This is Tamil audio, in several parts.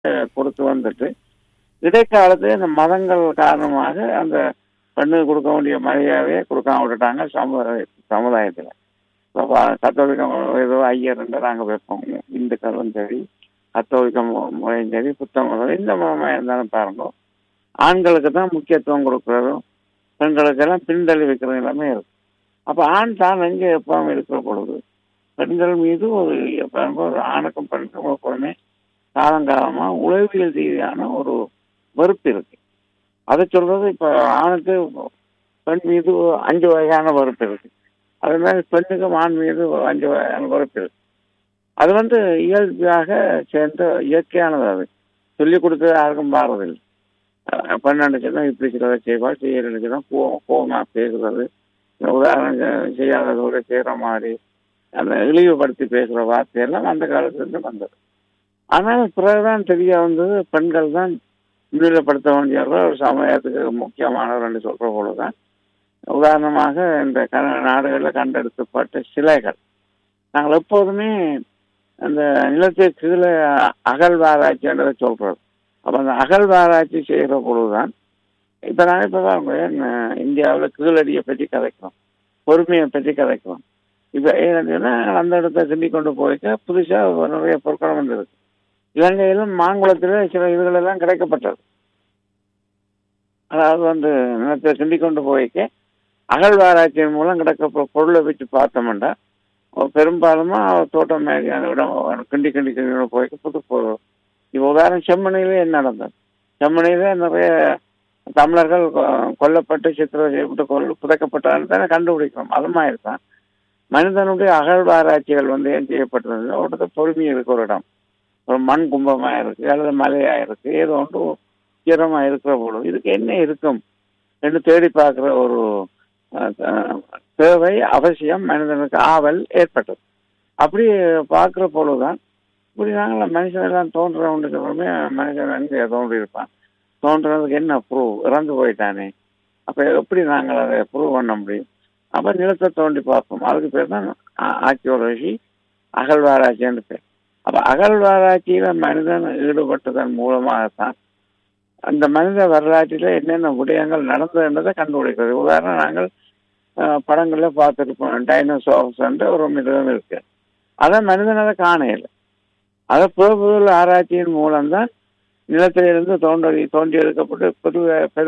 கொடுத்து வந்துட்டு இடைக்காலத்துல இந்த மதங்கள் காரணமாக அந்த பெண்ணுக்கு கொடுக்க வேண்டிய மரியாதையை கொடுக்காம விட்டுட்டாங்க சமுதாயத்துல. கத்தோலிக்கம் ஏதோ ஐயர் நாங்கள் வைப்போம், இந்துக்களும் சரி கத்தோலிக்க முறையும் சரி புத்த முறை எந்த மதமாக இருந்தாலும் பாருங்க, ஆண்களுக்கு தான் முக்கியத்துவம் கொடுக்கறதும் பெண்களுக்கெல்லாம் பின்தள்ளி வைக்கிறது எல்லாமே இருக்கு. அப்போ ஆண் தான் எங்கே எப்பவும் இருக்கிற பொழுது பெண்கள் மீது ஒரு ஆணுக்கும் பெண்ணுக்கும் எப்பவுமே காலங்காலமாக உளவியல் ரீதியான ஒரு வெறுப்பு இருக்கு. அதை சொல்றது இப்போ ஆணுக்கு பெண் மீது 5 வகையான வெறுப்பு இருக்கு, அதே மாதிரி பெண்ணுக்கும் ஆண் மீது 5 வகையான வெறுப்பு இருக்கு. அது இயல்பாக சேர்ந்த இயற்கையானது. அது சொல்லிக் கொடுத்தது யாருக்கும் பாடுறதில்லை. பெண் நினைச்சுன்னா இப்படி சிலதை செய்வாள், செய்ய நினைச்சுன்னா கோபமா பேசுறது, உதாரணம் செய்யாததோட செய்கிற மாதிரி அந்த இழிவுபடுத்தி பேசுகிற வார்த்தையெல்லாம் அந்த காலத்துலேருந்து வந்தது. ஆனால் பிறகுதான் தெரிய வந்தது பெண்கள் தான் முன்னிலைப்படுத்த வேண்டியவர்கள், ஒரு சமயத்துக்கு முக்கியமானவர் என்று சொல்கிற போலதான். உதாரணமாக இந்த நாடுகளில் கண்டெடுக்கப்பட்ட சிலைகள், நாங்கள் எப்போதுமே அந்த நிலத்துக்கு கீழே அகழ்வாராய்ச்சி என்றதை சொல்கிறது. அப்போ அந்த அகழ்வாராய்ச்சி செய்கிற பொழுதுதான் இப்போ நாங்கள் இப்போதான் இந்தியாவில் கீழடியை பற்றி கதைக்கிறோம், பொறுமையை பற்றி கதைக்கிறோம். இப்போ ஏன்னா அந்த இடத்த கிண்டி கொண்டு போய்க்க புதுசாக நிறைய பொருட்கள் வந்துருக்கு. இலங்கையிலும் மாங்குளத்தில் சில இதுகளெல்லாம் கிடைக்கப்பட்டது. அதாவது நிலத்தை கிண்டி கொண்டு போய்க்க அகழ்வாராய்ச்சியின் மூலம் கிடைக்க பொருளை வச்சு பார்த்தோம்னா பெரும்பாலுமா தோட்டம் மாதிரியான இடம் கிண்டி போய்க்க புது பொருள். இப்போ உதாரணம் செம்மணியிலே என்ன நடந்தது, செம்மணியிலே நிறைய தமிழர்கள் கொல்லப்பட்டு சித்திரை செய்யப்பட்டு புதைக்கப்பட்டாலும் தானே கண்டுபிடிக்கிறோம். அது மாதிரி தான் மனிதனுடைய அகழ்வாராய்ச்சிகள் ஏன் செய்யப்பட்டது, ஒரு பொறுமை இருக்கு, ஒரு இடம் ஒரு மண் கும்பமாக இருக்கு அல்லது மலையாக இருக்கு, ஏதோ ஒன்று உயரமாக இருக்கிற பொழுது இதுக்கு என்ன இருக்கும் என்று தேடி பார்க்குற ஒரு தேவை அவசியம் மனிதனுக்கு ஆவல் ஏற்பட்டது. அப்படி பார்க்குற பொழுதுதான் இப்படி நாங்கள் மனுஷனெல்லாம் தோன்றவனுக்கு மனுஷன் எங்கே தோன்றியிருப்பான், தோன்றதுக்கு என்ன ப்ரூவ், இறந்து போயிட்டானே, அப்போ எப்படி நாங்கள் அதை ப்ரூவ் பண்ண முடியும்? அப்போ நிலத்தை தோண்டி பார்ப்போம், அதுக்கு பேர் தான் ஆர்கியோலஜி, அகழ்வாராய்ச்சின்னு பேர். அப்போ அகழ்வாராய்ச்சியில் மனிதன் ஈடுபட்டதன் மூலமாகத்தான் அந்த மனித வரலாற்றில் என்னென்ன விடயங்கள் நடந்ததுன்றதை கண்டுபிடிக்கிறது. உதாரணம் நாங்கள் படங்களில் பார்த்துருப்போம், டைனோசார்ஸ் ஒரு மிருகம் இருக்கு, அதை மனிதன் அதை காணையில, அதை புறப்புதல் ஆராய்ச்சியின் மூலம்தான் நிலத்திலிருந்து தோண்டி எடுக்கப்பட்டு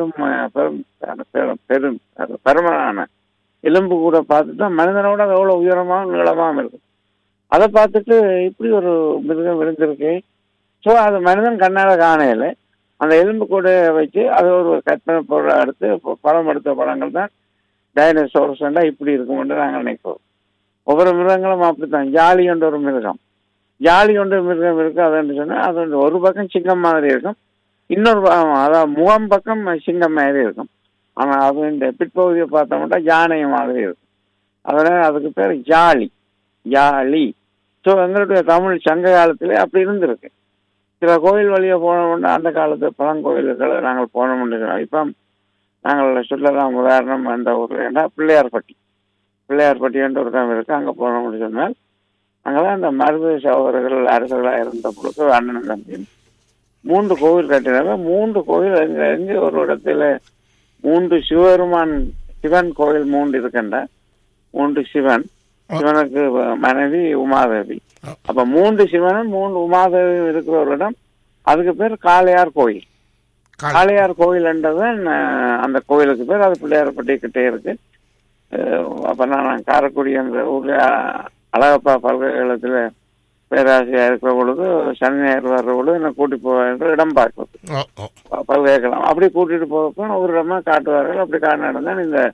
பெருமனான எலும்பு கூட பார்த்துட்டு மனிதனோட அது எவ்வளோ உயரமாகவும் நீளமாகவும் இருக்கு. அதை பார்த்துட்டு இப்படி ஒரு மிருகம் விழுந்திருக்கு. ஸோ அது மனிதன் கண்ணால் காணையில அந்த எலும்பு கூட வச்சு அது ஒரு கற்பனை பொருளை எடுத்து படம் எடுத்த படங்கள் தான் டைனோசோர்ஸ்ண்டா இப்படி இருக்கும்னு நாங்கள் நினைக்கிறோம். ஒவ்வொரு மிருகங்களும் அப்படித்தான். ஜாலி என்ற ஒரு மிருகம், ஜாலி ஒன்று மிருகம் இருக்கு. அதுன்னு சொன்னால் அது ஒரு பக்கம் சிங்கம் மாதிரி இருக்கும், இன்னொரு அதாவது முகம் பக்கம் சிங்கம் மாதிரி இருக்கும். ஆனால் அது இந்த பிற்பகுதியை பார்த்தோம்னா யானை மாதிரி இருக்கும். அதனால் அதுக்கு பேர் ஜாலி, ஜாலி. ஸோ எங்களுடைய தமிழ் சங்க காலத்திலே அப்படி இருந்திருக்கு. சில கோயில் வழியாக போனோம்னா அந்த காலத்து பழங்கோயில்களை நாங்கள் போன முடியும். இப்போ நாங்கள் சொல்லலாம், உதாரணம் அந்த ஒரு ஏன்னா பிள்ளையார்பட்டி என்ற ஒரு இடம் இருக்குது, அங்கே போன முடியும்னால் அங்கெல்லாம் அந்த மருது சகோதரர்கள் அரசர்களாக இருந்த பொழுது அண்ணன் தம்பி 3 கோவில் கட்டினாங்க. 3 கோவில் எங்கே ஒரு இடத்துல 3 சிவன் கோவில் 3 இருக்கின்ற 3 சிவனுக்கு மனைவி உமாதேவி. அப்ப 3 சிவனும் 3 உமாதேவி இருக்கிற ஒரு இடம், அதுக்கு பேர் காளையார் கோயில். காளையார் கோயில் என்றதான் அந்த கோயிலுக்கு பேர். அது பிள்ளையார்பட்டி கிட்டே இருக்கு. அப்ப நான் காரைக்குடி என்ற ஊர்ல அழகப்பா பல்கலைக்கழகத்துல பேராசிரியர் இருக்கிற பொழுது சனி ஞாயிறு வர்ற பொழுது என்ன கூட்டி போகிற இடம் பார்க்கறது பல்கலைக்கழகம். அப்படி கூட்டிட்டு போகிறப்ப ஒரு இடமா காட்டுவார்கள். அப்படி காட்டு நடந்தான் இந்த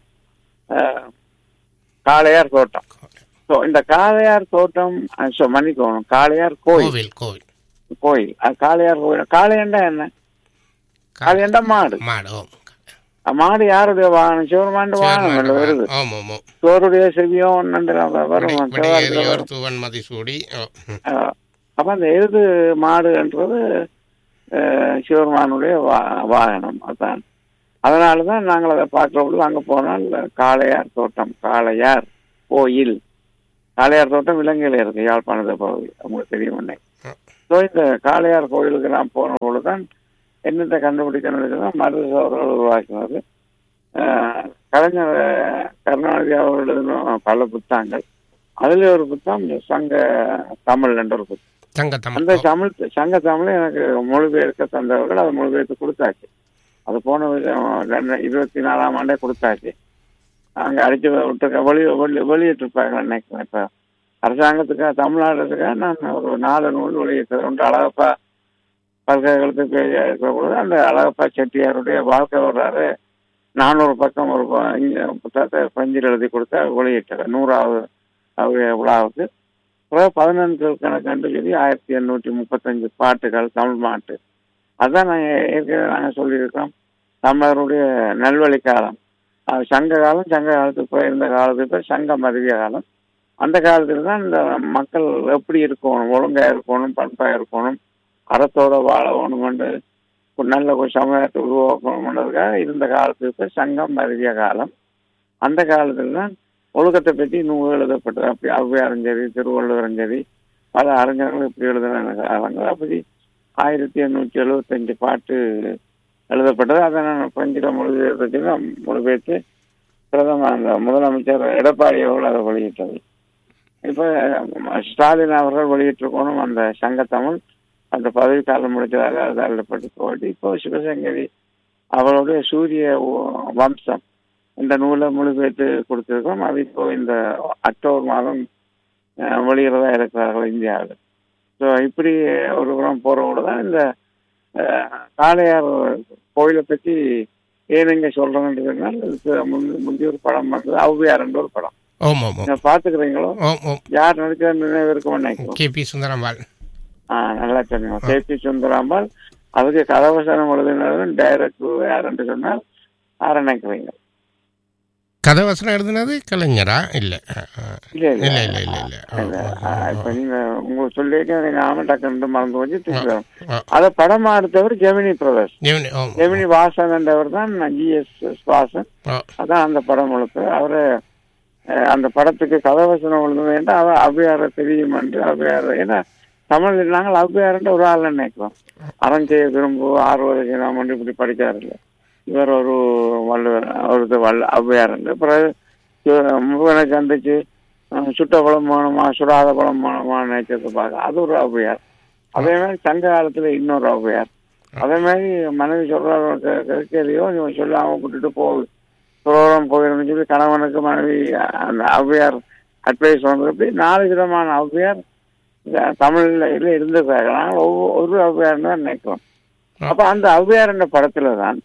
காளையார் தோட்டம். ஸோ இந்த காளையார் தோட்டம் மன்னிக்கணும், காளையார் கோயில். காளையார் கோயில். காளையண்டா என்ன? காளையண்டா மாடு. மாடு யாருடைய வாகனம்? சிவருமாண்டு வாகனம் வருது. சோருடைய செவியம் வரும். அப்ப அந்த எருது மாடுன்றது சிவருமானுடைய வாகனம். அதான் அதனாலதான் நாங்கள் அதை பார்க்கிற பொழுது அங்க போனால் காளையார் தோட்டம், காளையார் கோயில். காளையார் தோட்டம் இலங்கையில இருக்கு, யாழ்ப்பாணத்தை பகுதி, உங்களுக்கு தெரியும். ஸோ இந்த காளையார் கோயிலுக்கு நான் போன பொழுதுதான் என்னத்தை கண்டுபிடிக்கணும் மருது அவர்கள் உருவாக்கினது. கலைஞர் கருணாநிதி அவர்கள் எழுதின பல புத்தகங்கள், அதுல ஒரு புத்தகம் சங்க தமிழ் என்ற ஒரு புத்தகம். அந்த சங்க தமிழ் எனக்கு மொழிபெயர்க்க தந்தவர்கள் அதை மொழிபெயர்த்து கொடுத்தாச்சு. அது போன 24ஆம் ஆண்டே கொடுத்தாச்சு. அங்கே அடிச்சு விட்டு வெளியிட்டிருப்பாங்க நினைக்கிறேன். இப்போ அரசாங்கத்துக்காக தமிழ்நாட்டுக்காக நான் ஒரு 4 நூல் வெளியிட்டது உண்டு. அழகப்பா பல்கலைக்கழகத்துக்கு இருக்கிற பொழுது அந்த அழகப்பா செட்டியாருடைய வாழ்க்கை வரலாறு 400 பக்கம் ஒரு புத்தகத்தை பஞ்சில் எழுதி கொடுத்தா வெளியிட்டது 100வது விழாவுக்கு. அப்புறம் 14 கணக்கு சொல்லி 1835 பாட்டுகள் தமிழ் பாட்டு. அதுதான் நாங்கள் ஏற்கனவே நாங்கள் சொல்லியிருக்கோம். தமிழருடைய நல்வழி காலம், சங்க காலம், சங்க காலத்துக்கு இருந்த காலத்துக்கு பேர் சங்கம் அறிவிய காலம். அந்த காலத்தில் தான் இந்த மக்கள் எப்படி இருக்கணும், ஒழுங்கா இருக்கணும், பண்பா இருக்கணும், அறத்தோட வாழணும் என்று நல்ல ஒரு சமுதாயத்தை உருவாக்கணும்ன்றதுக்காக இருந்த காலத்துக்கு பேர் சங்கம் அறிவிய காலம். அந்த காலத்தில் தான் ஒழுக்கத்தை பற்றி நூல் எழுதப்பட்டது. அப்படி ஔவையாரும் சரி, திருவள்ளுவரும் சரி, பல அறிஞர்கள் இப்படி எழுதுன காலங்கள். அப்படி 1875 பாட்டு எழுதப்பட்டது. அதை நான் பஞ்சில மொழிபெயர்த்து அந்த முதலமைச்சர் எடப்பாடி அவர்கள் அதை வெளியிட்டது. இப்போ ஸ்டாலின் அவர்கள் வெளியிட்டிருக்கணும் அந்த சங்கத்தமிழ். அந்த பதவி காலம் முடிச்சதாக அது எழுதப்பட்டு போயிட்டு இப்போ சிவசங்கரி அவர்களுடைய சூரிய வம்சம் இந்த நூலை மொழிபெயர்த்து கொடுத்திருக்கோம். அது இப்போ இந்த அக்டோபர் மாதம் வெளியிடறதா இருக்கிறார்கள் இந்தியாவில். ஸோ இப்படி ஒரு புறம் போறவோட தான் இந்த காளையார் கோயிலை பற்றி ஏனுங்க சொல்றேன்றதுனால இதுக்கு முந்தைய ஒரு படம் வந்தது, ஔவையார் என்ற ஒரு படம். பாத்துக்கிறீங்களோ? யார் நடிக்கிற நினைவு இருக்கும் நினைக்கிறோம். KP சுந்தரம்பாள். நல்லா சொன்னீங்க. KP சுந்தரம்பாள். அதுக்கு கதவசனம் எழுதினதும் டைரக்டர் யாருன்னு சொன்னால் யாரை நினைக்கிறீங்க? கதவசனம் எழுதினது கலைஞரா? இல்ல இல்ல இல்ல இல்ல இல்ல இல்ல. இப்ப நீங்க உங்களுக்கு சொல்லியிருக்க நீங்க டக்கு மறந்து வச்சு அதை படமா எடுத்தவர் ஜெமினி பிரதர்ஸ். ஜெமினி வாசன் என்றவர் தான் GS வாசன். அதான் அந்த படம் முழுக்க அவரு அந்த படத்துக்கு கதவசனம் எழுத வேண்டாம். அவர் ஔவையார தெரியும் என்று ஔவையார், ஏன்னா தமிழ் நாங்கள் ஔவையார்ன்ற ஒரு ஆள் நினைக்கிறோம். அறம் செய்ய விரும்பு ஆர்வதை செய்யலாம் இப்படி படிக்காரு இல்லை. இவர் ஒரு வள்ளுவர், ஔவையார். பிறகு முருகனை சந்திச்சு சுட்ட பழம் வேணுமா சுடாத பழம் வேணுமா நினைச்சது பார்க்க, அது ஒரு ஔவையார். அதே மாதிரி சங்க காலத்துல இன்னொரு ஔவையார். அதே மாதிரி மனைவி சொல்றாலையோ சொல்லாம விட்டுட்டு போகுது புரோகிராம் போயிருன்னு சொல்லி கணவனுக்கு மனைவி அந்த ஔவையார் அட்வைஸ் வந்தது. 4 விதமான ஔவையார் தமிழ்ல இருந்திருக்காங்க. நாங்கள் ஒரு ஔவையார் தான் நினைக்கிறோம். அப்ப அந்த ஔவையார் என்ற படத்துல தான்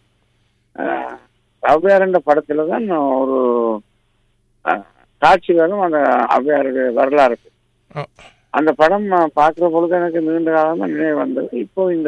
ஒரு காட்சி வரும். அந்த ஔவையாருக்கு வரலாறு அந்த படம் பார்க்கிற பொழுது எனக்கு நீண்ட காலமா நினைவு வந்தது. இப்போ இந்த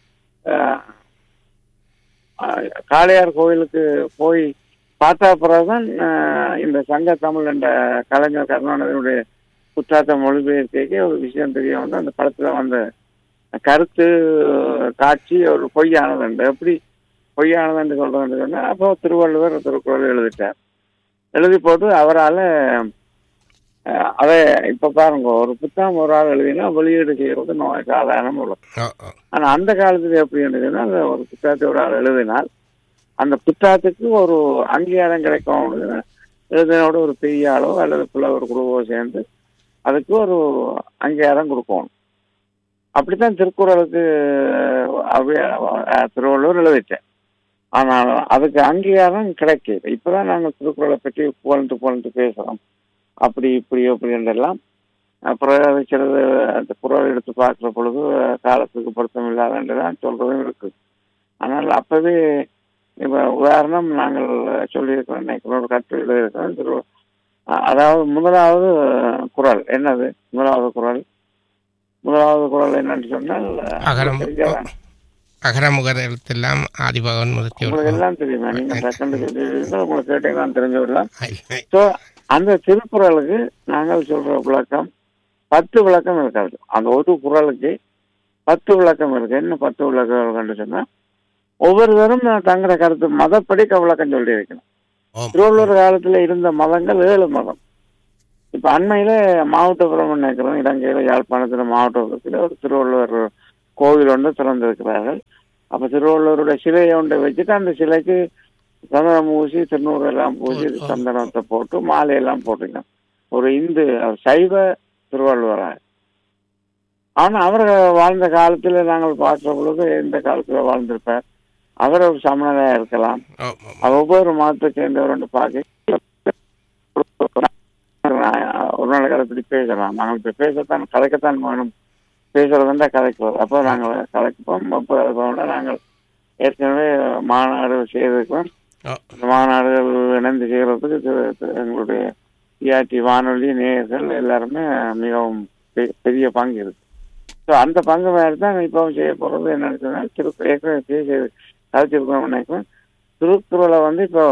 காளையார் கோயிலுக்கு போய் பார்த்தா பிறகுதான் இந்த சங்க தமிழ் என்ற கலைஞர் கருணாநிதியுடைய குற்றாத்த மொழிபெயர்த்தே ஒரு விஷயம் தெரிய வந்து அந்த படத்துல வந்த கருத்து காட்சி ஒரு பொய்யானது. எப்படி பொய்யானதுன்னு சொல்றேன்னு சொன்னா, அப்போ திருவள்ளுவர் திருக்குறள் எழுதிட்டார். எழுதி போட்டு அவரால் அதை இப்ப பாருங்க, ஒரு புத்தகம் ஒரு ஆள் எழுதினா வெளியீடு செய்யறது சாதாரணம் உள்ளது. ஆனா அந்த காலத்துல எப்படி எழுதுனா, அந்த ஒரு புத்தகத்தை ஒரு ஆள் எழுதினால் அந்த புத்தகத்துக்கு ஒரு அங்கீகாரம் கிடைக்கும். எழுதினோட ஒரு பெரிய ஆளோ அல்லது புலவர் குழுவோ சேர்ந்து அதுக்கு ஒரு அங்கீகாரம் கொடுக்கணும். அப்படித்தான் திருக்குறளுக்கு திருவள்ளுவர் எழுதிட்டேன். ஆனால் அதுக்கு அங்கீகாரம் கிடைக்கிது. இப்பதான் நாங்கள் திருக்குறளை பற்றி புகழ்ந்து பேசுறோம். அப்படி இப்படி அப்படின்றெல்லாம் பிரயோகிக்கிறது. அந்த குறள் எடுத்து பார்க்கிற பொழுது காலத்துக்கு பொருத்தம் இல்லாதன்றதான் சொல்றதும் இருக்கு. ஆனால் அப்பவே இப்ப உதாரணம் நாங்கள் சொல்லியிருக்கிறோம், நினைக்கிறோம், ஒரு கட்டுரை எழுதியிருக்கிறோம். அதாவது முதலாவது குறள் என்னது? முதலாவது குறள் என்னன்னு சொன்னால் அகரமுகர் எழுத்தெல்லாம் ஆதிபகவன் முதல் உங்களுக்கு எல்லாம் தெரியுமா? நீங்க உங்களுக்கு கேட்டீங்கன்னா தெரிஞ்சுவிடலாம். ஸோ அந்த திருக்குறளுக்கு நாங்கள் சொல்ற விளக்கம் 10 விளக்கம் இருக்காது. அந்த ஒரு குறளுக்கு 10 விளக்கம் இருக்கு. என்ன 10 விளக்கம் சொன்னா, ஒவ்வொருவரும் தங்களோட கருத்து மதப்படி விளக்கம் சொல்லி இருக்கணும். திருவள்ளுவர் காலத்துல இருந்த மதங்கள் 7 மதம். இப்ப அண்மையில மாவட்டபுரம் நினைக்கிறோம், இலங்கையில யாழ்ப்பாணத்துல மாவட்டபுரத்துல ஒரு திருவள்ளுவர் கோவில் ஒன்று திறந்திருக்கிறார்கள். அப்ப திருவள்ளுவருடைய சிலையை ஒன்றை வச்சுட்டு அந்த சிலைக்கு சந்தனம் பூசி திருநூறு எல்லாம் பூசி சந்தனத்தை போட்டு மாலையெல்லாம் போட்டுக்கணும். ஒரு இந்து சைவ திருவள்ளுவராக. ஆனா அவர் வாழ்ந்த காலத்துல நாங்கள் பார்க்கிற பொழுது எந்த காலத்துல வாழ்ந்திருப்பார், அவர் ஒரு சமணரா இருக்கலாம். ஒவ்வொரு மதத்தை சேர்ந்தவர் என்று பார்க்க ஒரு நாள் காலப்படி பேசலாம். நாங்கள் இப்ப பேசத்தான் கதைக்கத்தான் வேணும், பேசுறதுண்டா கதைக்குவோம். அப்போ நாங்கள் கதைப்போம். அப்போ நாங்கள் ஏற்கனவே மாநாடு செய்திருக்கோம். மாநாடுகள் இணைந்து செய்யறதுக்கு எங்களுடைய டிஆர்டி வானொலி நேயர்கள் எல்லாருமே மிகவும் பெரிய பங்கு இருக்கு. ஸோ அந்த பங்கு மாதிரி தான் இப்பவும் செய்ய போறது. என்னன்னு சொன்னால் ஏற்கனவே கதைச்சிருக்கோம் நினைக்கிறோம். திருக்குறளை இப்போ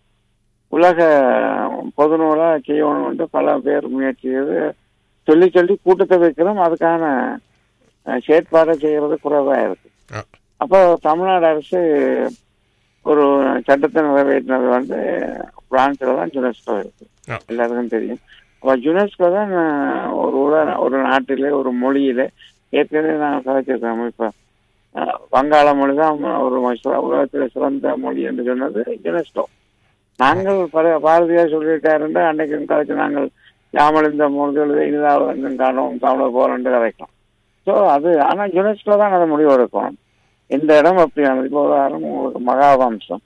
உலக பொது நூலா செய்யணும் பல பேர் முயற்சி செய்து சொல்லி சொல்லி கூட்டத்தை வைக்கிறோம். அதுக்கான செயற்பாடை செய்யறது குறைவா இருக்கு. அப்போ தமிழ்நாடு அரசு ஒரு சட்டத்தை நிறைவேற்றினது பிரான்ஸ்ல தான் யுனெஸ்கோ இருக்கு, எல்லாருக்கும் தெரியும். அப்ப யுனெஸ்கோ தான் ஒரு நாட்டிலே ஒரு மொழியில ஏற்கனவே நாங்கள் கதைச்சிருக்கோம். இப்ப வங்காள மொழி தான் ஒரு உலகத்தில் சிறந்த மொழி என்று சொன்னது யுனெஸ்கோ. நாங்கள் பாரதியார் சொல்லிட்டாருன்ற அன்னைக்கு கதைச்சு நாங்கள் யாமல் இந்த மொழிகள் இனிதாவது எங்கும் காணும் தமிழ் போறேன் கதைக்கலாம். ஸோ அது ஆனால் யுனெஸ்கோ தான் அதை முடிவு எடுக்கணும். இந்த இடம் அப்படியானது. இப்போ உதாரணம் உங்களுக்கு மகாவம்சம்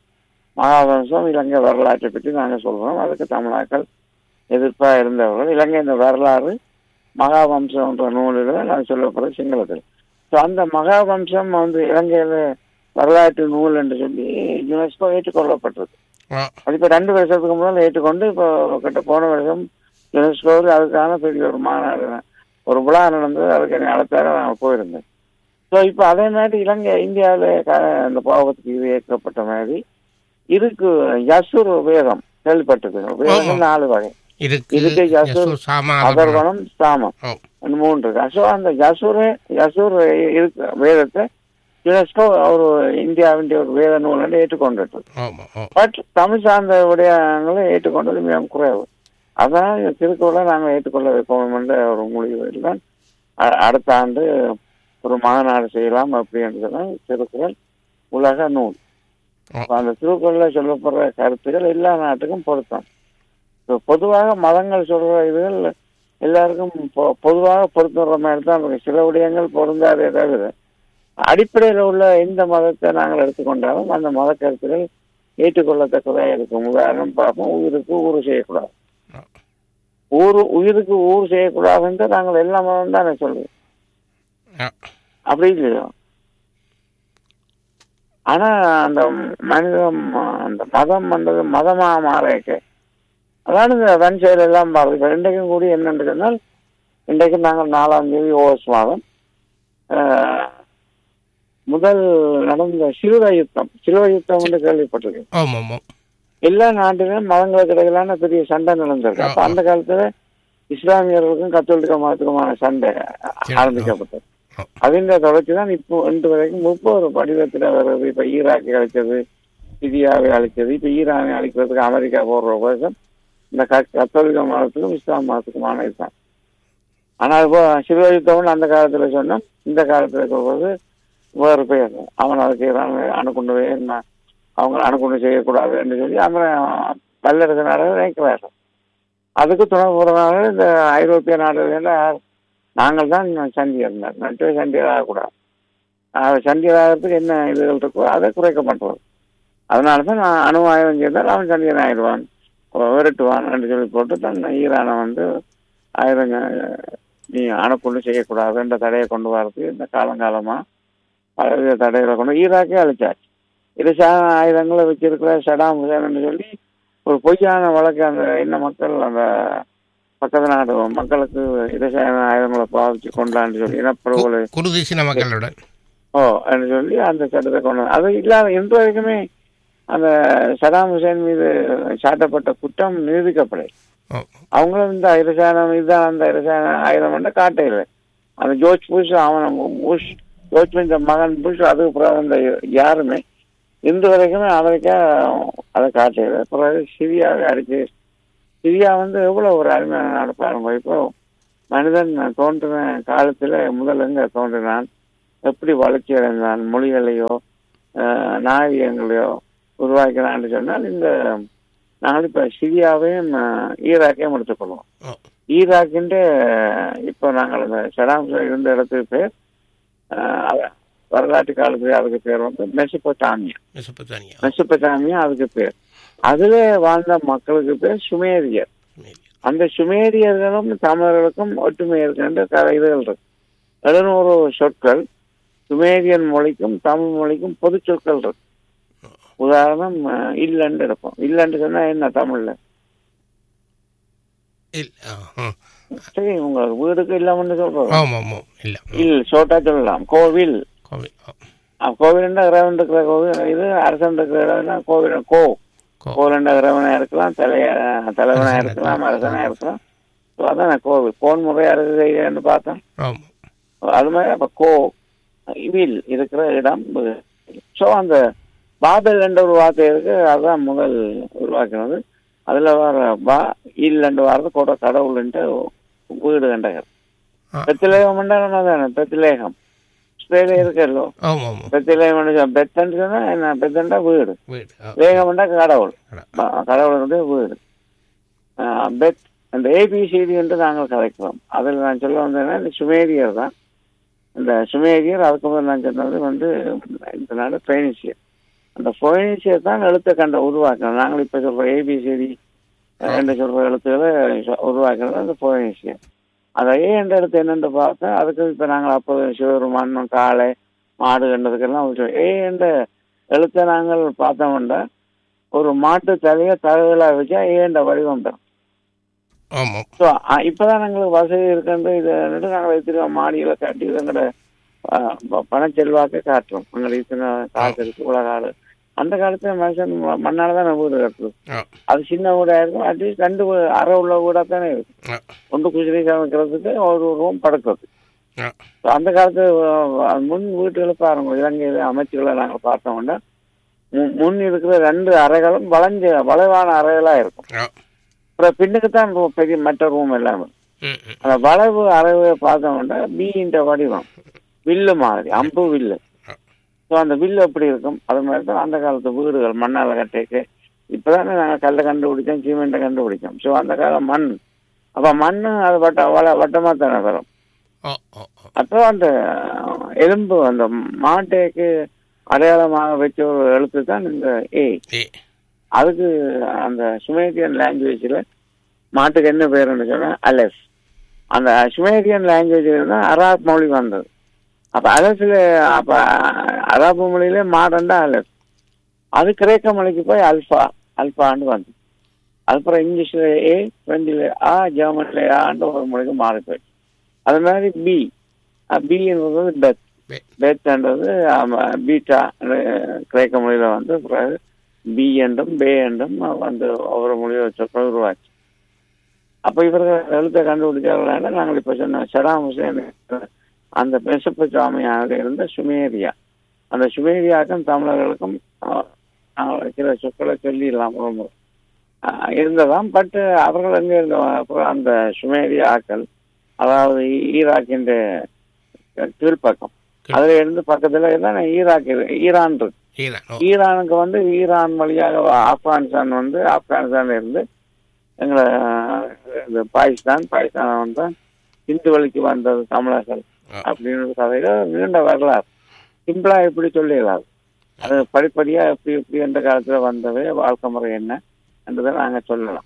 இலங்கை வரலாற்றை பற்றி நாங்கள் சொல்றோம். அதுக்கு தமிழாக்கள் எதிர்ப்பாக இருந்தவர்கள் இலங்கை இந்த வரலாறு மகாவம்சம் என்ற நூலில் நான் சொல்லப்படுற சிங்களத்தில். ஸோ அந்த மகாவம்சம் இலங்கையில வரலாற்று நூல் என்று சொல்லி யுனெஸ்கோ ஏற்றுக்கொள்ளப்பட்டது. அது இப்போ 2 வருஷத்துக்கு முன்னால் ஏற்றுக்கொண்டு இப்போ கிட்ட போன வருஷம் யுனெஸ்கோ அதுக்கான பெரிய ஒரு மாநாடு ஒரு விழா நடந்தது. அதுக்கு என்னை அழைத்தார நான் போயிருந்தேன். ஸோ இப்போ அதே மாதிரி இந்தியாவில் இந்த பாவத்துக்கு இது ஏற்கப்பட்ட மாதிரி இருக்கு. யசுர் வேதம் கேள்விப்பட்டது. வேதம் 4 வகை இருக்கு. யசுர், அதர்வனம், சாமம் 3 இருக்கு. ஸோ அந்த யசுர் இருக்கு வேதத்தை யுனெஸ்கோ ஒரு இந்தியாவின் ஒரு வேத நூல் ஏற்றுக்கொண்டது. பட் தமிழ் சார்ந்த விடயங்களை ஏற்றுக்கொண்டது மிகவும் குறைவு. அதனால் திருக்குறளை நாங்கள் ஏற்றுக்கொள்ள வைப்போம் என்ற ஒரு முடிவில் தான் அடுத்த ஆண்டு ஒரு மாநாடு செய்யலாம் அப்படின்றதுதான் திருக்குறள் உலக நூல். அந்த திருக்குறளில் சொல்லப்படுற கருத்துக்கள் எல்லா நாட்டுக்கும் பொருத்தம். பொதுவாக மதங்கள் சொல்ற இதுகள் எல்லாருக்கும் பொதுவாக பொருத்துற மாதிரி தான் இருக்கு. சில விடயங்கள் பொருந்தாதே தவிர அடிப்படையில் உள்ள எந்த மதத்தை நாங்கள் எடுத்துக்கொண்டாலும் அந்த மத கருத்துக்கள் ஏற்றுக்கொள்ளத்தக்கதாக இருக்கும். உதாரணம் பார்ப்போம், உயிருக்கு ஊறு செய்யக்கூடாது. உயிருக்கு ஊறு செய்யக்கூடாதுன்னு நாங்கள் எல்லா மதம் தானே சொல்லுவோம், அப்படி இல்லையோ? ஆனா அந்த மனிதம் அந்த மதம் வந்தது மதமா மாறக்கு அதான் இந்த வன் செயல் எல்லாம் பாருது. இப்ப இன்றைக்கும் கூடி என்னன்னு சொன்னால், இன்றைக்கு நாங்கள் 4ஆம் தேதி ஆகஸ்ட் மாதம் முதல் நடந்த சிலுவை யுத்தம் என்று கேள்விப்பட்டிருக்கேன். எல்லா நாட்டிலும் மதங்களுக்கு இடையிலான பெரிய சண்டை நடந்திருக்கு. அப்ப அந்த காலத்துல இஸ்லாமியர்களுக்கும் கத்தோலிக்க மதத்துக்குமான சண்டை ஆரம்பிக்கப்பட்டது. அதின் தொடர்ச்சி தான் இப்போ இன்று வரைக்கும் 30 வடிவத்தில் வருது. இப்ப ஈராக்கை அழிச்சது, சிரியாவை அழிச்சது, இப்ப ஈரானை அழிக்கிறதுக்கு அமெரிக்கா போடுற உபதேசம் இந்த கத்தோலிக்க மதத்துக்கும் இஸ்லாம் மதத்துக்குமான இதுதான். ஆனால் இப்போ சிலுவை யுத்தம்னு அந்த காலத்துல சொன்னோம், இந்த காலத்துல சொல்றது வேறு பேர். அவன் அதுக்கு அணுகுண்டு அவங்க அணுகுண்டு செய்யக்கூடாது என்று சொல்லி அந்த வல்லரசு நாடுகள் நினைக்கிறாரு. அதுக்கு துணை போறதுனால இந்த ஐரோப்பிய நாடுகள் நாங்கள் தான் சண்டியர் நட்டு சண்டியர் ஆகக்கூடாது. சண்டியர் ஆகிறதுக்கு என்ன இதுகள் இருக்கோ அதை குறைக்க மாட்டோம். அதனாலதான் நான் அணு ஆயுதம் செய்தால் அவன் சண்டியன் ஆயிடுவான், விரட்டுவான் என்று சொல்லி போட்டு தான் ஈரானை ஆயுதங்க நீ அணுக்குண்டு செய்யக்கூடாது என்ற தடையை கொண்டு வரதுக்கு இந்த காலங்காலமா பலவித தடைகளை கொண்டு ஈராக்கே அழிச்சாச்சு. இரசாயன ஆயுதங்களை வச்சிருக்கிற சடாம் ஹுசேன் சொல்லி ஒரு பொய்யான வழக்கு அந்த என்ன மக்கள் அந்த பக்கத்து நாடு மக்களுக்கு இரசாயன ஆயுதங்களை பாவிச்சு கொண்டான்னு சொல்லி இனப்படுகொலை மக்களுடன் என்று சொல்லி அந்த சட்டத்தை கொண்டு அது இல்லாத இன்று வரைக்குமே அந்த சடாம் ஹுசேன் மீது சாட்டப்பட்ட குற்றம் நிரூபிக்கப்படலை. அவங்களும் இந்த இரசாயனம் இதுதான் அந்த இரசாயன ஆயுதம் காட்டையில்லை. அந்த ஜோர்ஜ் புஷ் இந்த மகன் புஷ் அதுக்கு பிறகு இந்த யாருமே இன்று வரைக்குமே அமெரிக்கா அதை காட்டையில. பிறகு சிரியாவை அடிச்சு சிரியா வந்து எவ்வளவு ஒரு அருமையான நாடு பாருங்க. இப்போ மனிதன் தோன்றின காலத்துல முதல்ல எங்க தோன்றினான், எப்படி வளர்ச்சி அடைந்தான், மொழிகளையோ நாகரிகங்களையோ உருவாக்கினான்னு சொன்னால் இந்த நாங்கள் இப்ப சிரியாவையும் ஈராக்கையும் எடுத்துக்கொள்வோம். ஈராக்கின்ற இப்போ நாங்கள் இந்த சடாம் இருந்த இடத்துக்கு பேர் வரலாற்று காலத்துல அதுக்கு பேர் வந்து மெசொப்பொத்தாமியா அதுக்கு பேர். அதுல வாழ்ந்த மக்களுக்கு பேர் சுமேரியர். அந்த சுமேரியர்களும் தமிழர்களுக்கும் ஒற்றுமை இருக்கின்ற இதுகள் இருக்கு. 700 சொற்கள் சுமேரியன் மொழிக்கும் தமிழ் மொழிக்கும் பொது சொற்கள் இருக்கு. உதாரணம் இல்லண்டு எடுப்போம். இல்லண்டு சொன்னா என்ன தமிழ்ல? சரி, உங்க வீடுக்கு இல்லாமன்னு சொல்றோம். சோட்டா சொல்லலாம். கோவில். கோவில் இறைவன் இருக்கிற கோவில். இது அரசன் இருக்கிற இடம் கோவில். கோவில் இறைவனா இருக்கலாம், தலைவனா இருக்கலாம், அரசனா இருக்கலாம். அதான் கோவில். கோன் முறையா இருக்குன்னு பார்த்தோம். அது மாதிரி அப்ப கோவில் இருக்கிற இடம். ஸோ அந்த பாபல் என்ற ஒரு வார்த்தை இருக்கு, அதுதான் முதல் உருவாக்கினது. அதுல வர இல்லண்டு வாரது கூட கடவுள்ன்ட்டு வீடு கண்டகர். பெத்திலேகம் தானே பெத்திலேகம் இருக்கல்லோ. பெத்திலேகம் பெத்தன்னு சொன்னா என்ன? பெத்தண்டா வீடு, லேகம்ண்டா கடவுள், கடவுளுடைய வீடு. பெத் அந்த ஏபிசிடி என்று நாங்கள் கதைக்கிறோம். அதில் நான் சொல்ல வந்தேன்னா இந்த சுமேரியர் தான். இந்த சுமேரியர் அதுக்கு முதல் நான் சொன்னது வந்து இந்த நாடு பைனிசியர். அந்த பைனிசியர் தான் எழுத்தை கண்ட உருவாக்கணும். நாங்கள் இப்ப சொல்ற ஏபிசிடி என்று சொல்ற எழுத்துக்களை உருவாக்குறது அந்த பைனிசியர். அதை என்ற எழுத்து என்னென்று பார்த்தா அதுக்கு இப்ப நாங்கள் அப்போது சிவர் மண்ணும் காளை மாடு கண்டதுக்கெல்லாம் என்ற எழுத்தை நாங்கள் பார்த்தோம்னா ஒரு மாட்டு தலையை தகவலா வச்சா ஏண்ட வடிவம் பெறும். இப்பதான் எங்களுக்கு வசதி இருக்குன்னு இதை நாங்கள் வைத்திருக்கோம். மாடிகளை காட்டி எங்களோட பணச்செல்வாக்க காட்டுறோம். எங்களுக்கு இத்தனை காசு இருக்கு உலகாடு. அந்த காலத்துல மனுஷன் மண்ணாலதான் வீடு கட்டுறது. அது சின்ன வீடா இருக்கும். அட்லீஸ்ட் 2 அறை உள்ள வீடா தானே இருக்கும். ஒன்று குதிரை சமைக்கிறதுக்கு ஒரு ரூம் படுக்கிறது. அந்த காலத்து முன் வீட்டுகளை பாருங்க, இலங்கையில அமைச்சுகளை நாங்கள் பார்த்தோம்னா முன் இருக்கிற 2 அறைகளும் வளைவான அறைகளா இருக்கும். அப்புறம் பின்னுக்குத்தான் பெரிய மற்ற ரூம் எல்லாமே. அந்த வளைவு அறைவை பார்த்தோம்னா பீன்ற வடிவம், வில்லு மாதிரி, அம்பு வில்லு. ஸோ அந்த வில்லு எப்படி இருக்கும் அது மாதிரி தான் அந்த காலத்து வீடுகள் மண்ணால கட்டைக்கு. இப்பதானே நாங்கள் கல்லை கண்டுபிடிச்சோம், சிமெண்ட்டை கண்டுபிடிச்சோம். ஸோ அந்த காலம் மண். அப்ப மண்ணு அது வட்டமா தானே வரும். அப்போ அந்த எலும்பு அந்த மாட்டைக்கு அடையாளமாக வச்ச ஒரு எழுத்து தான் இந்த ஏ. அதுக்கு அந்த சுமேரியன் லாங்குவேஜ்ல மாட்டுக்கு என்ன பேருன்னு சொன்னா அலெஸ். அந்த சுமேரியன் லாங்குவேஜ்ல தான் அராப் மொழி வந்தது. அப்ப அலஸ்ல அப்ப அரபு மொழியில மாடண்டா அலஸ். அது கிரேக்க மொழிக்கு போய் அல்பான்னு வந்து. அதுக்கப்புறம் இங்கிலீஷ்ல ஏ, பிரெஞ்சில் ஆ, ஜெர்மன்ல ஆண்டு ஒரு மொழிக்கு மாறி போயிடுச்சு. அது மாதிரி பின்றது பெத். பெத்ன்றது பீட்டா கிரேக்க மொழியில வந்து பி என்றும் பே என்றும் வந்து ஒவ்வொரு மொழியை சொற்கள் உருவாச்சு. அப்ப இவர்கள் எழுத்தை கண்டுபிடிச்சார்கள். நாங்கள் இப்ப சொன்ன சடாம் ஹுசேன் அந்த மெசொப்பொத்தாமியாவில் இருந்த சுமேரியா. அந்த சுமேரியாக்கும் தமிழர்களுக்கும் சில சொற்களை சொல்லிடலாம் இருந்ததாம். பட் அவர்கள் எங்க இருந்த அந்த சுமேரியா ஆக்கள், அதாவது ஈராக்கின் கீழ்பக்கம், அதுல இருந்து பக்கத்துல தான் ஈரான் இருக்கு. ஈரானுக்கு வந்து ஈரான் வழியாக ஆப்கானிஸ்தான் வந்து ஆப்கானிஸ்தான்ல இருந்து எங்களை பாகிஸ்தான் வந்து இந்து வழிக்கு வந்தது தமிழர்கள் அப்படின்னு கதையில நீண்ட வரலாறு. சிம்பிளா எப்படி சொல்லிடலாம். அது படிப்படியா எப்படி எந்த காலத்துல வந்தது, வாழ்க்கை முறை என்ன என்றதை நாங்க சொல்லலாம்.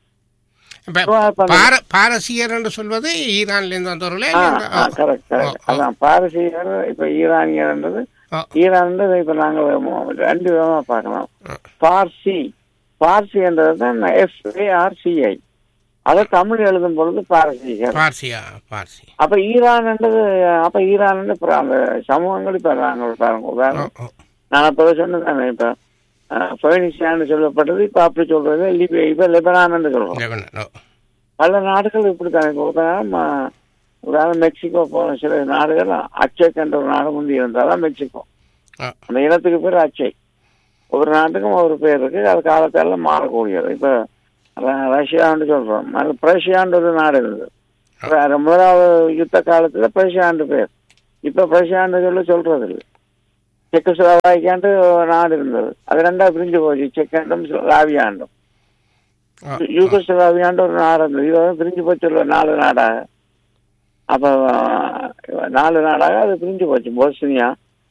பாரசீகர் என்று சொல்வது ஈரான்ல இருந்து வந்தவர்களே. கரெக்ட். அதான் பாரசீகர். இப்ப ஈரானியர்ன்றது ஈரான்ன்றது இப்ப நாங்க 2 விதமா பார்க்கலாம். பார்சி என்றது தான் FARCI. அதை தமிழ் எழுதும் பொழுது பாரசீகர். அப்ப ஈரான் அந்த சமூகங்கள் இப்ப நாங்கள் பாருங்க. உதாரணம் நான் அப்ப சொன்னேன். இப்ப பைனிசியான்னு சொல்லப்பட்டது இப்ப அப்படி சொல்றது இப்ப லெபனான் சொல்றோம். பல நாடுகள் இப்படித்தான். உதாரணம் மெக்சிகோ போன சில நாடுகள் அச்சேக் என்ற ஒரு நாடு முந்தி இருந்தாதான் மெக்சிகோ. அந்த இனத்துக்கு பேர் அச்சை. ஒவ்வொரு நாட்டுக்கும் ஒரு பேர் இருக்கு. அது காலத்தால மாறக்கூடியது. இப்ப ரஷ்யான்னு சொல்றோம். அது பிரஷியான்ற ஒரு நாடு இருந்தது. முதலாவது யுத்த காலத்துல பிரஷியாண்டு பேர். இப்ப பிரஷியாண்டு சொல்றது இல்லை. செக்கோஸ்லோவாக்கியாண்டு நாடு இருந்தது. அது ரெண்டா பிரிஞ்சு போச்சு. செக்கண்டும் ஸ்லாவியாண்டும். யூகோஸ்லாவியாண்டு ஒரு நாடு இருந்தது. இது வந்து பிரிஞ்சு போச்சு 4 நாடாக. அப்ப 4 நாடாக அது பிரிஞ்சு போச்சு. போஸ்னியா,